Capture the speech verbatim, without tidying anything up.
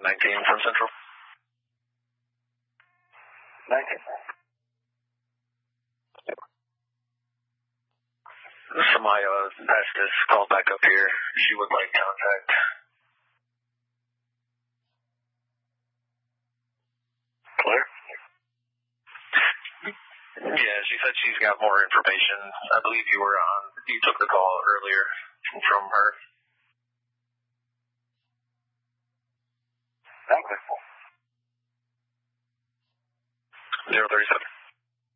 nineteen from Central. nineteen. Samaya Estes called back up here. She would like contact. Clear? Yeah, she said she's got more information. I believe you were on, you took the call earlier from her. Thank you. zero three seven